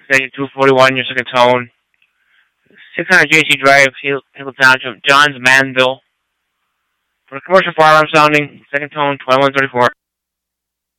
extension 241, your second tone. 600 JC Drive, Hill Township, Johns Manville. For the commercial firearm sounding, second tone, 2134.